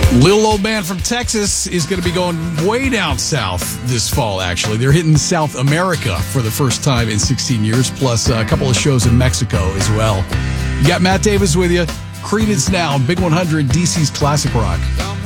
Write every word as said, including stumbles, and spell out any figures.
Little old band from Texas is going to be going way down south this fall, actually. They're hitting South America for the first time in sixteen years, plus a couple of shows in Mexico as well. You got Matt Davis with you. Creedence Now, Big one hundred, D C's Classic Rock.